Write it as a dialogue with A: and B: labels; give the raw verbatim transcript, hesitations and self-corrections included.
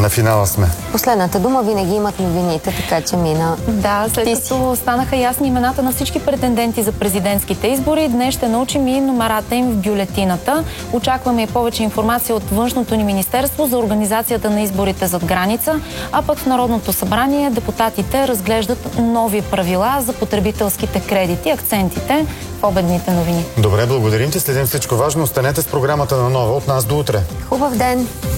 A: На финала сме.
B: Последната дума винаги имат новините, така че мина.
C: Да, след Ти като си. станаха ясни имената на всички претенденти за президентските избори, днес ще научим и номерата им в бюлетината. Очакваме и повече информация от Външното ни министерство за организацията на изборите зад граница, а пък в Народното събрание депутатите разглеждат нови правила за потребителските кредити, акцентите в обедните новини.
A: Добре, благодарим ти. Следим всичко важно. Останете с програмата на Нова. От нас до утре.
B: Хубав ден!